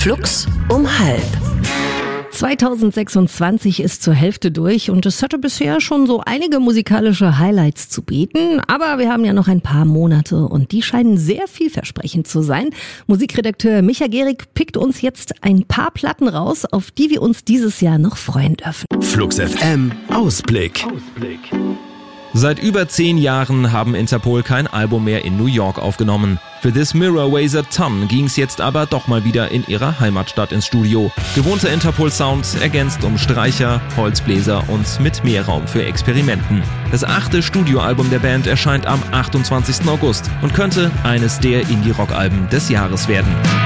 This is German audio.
Flux um 12:30. 2026 ist zur Hälfte durch und es hatte bisher schon so einige musikalische Highlights zu bieten. Aber wir haben ja noch ein paar Monate und die scheinen sehr vielversprechend zu sein. Musikredakteur Micha Gehrig pickt uns jetzt ein paar Platten raus, auf die wir uns dieses Jahr noch freuen dürfen. Flux FM Ausblick. Seit über 10 Jahren haben Interpol kein Album mehr in New York aufgenommen. Für This Mirror Weighs a Ton ging's jetzt aber doch mal wieder in ihrer Heimatstadt ins Studio. Gewohnter Interpol-Sound ergänzt um Streicher, Holzbläser und mit mehr Raum für Experimenten. Das 8. Studioalbum der Band erscheint am 28. August und könnte eines der Indie-Rock-Alben des Jahres werden.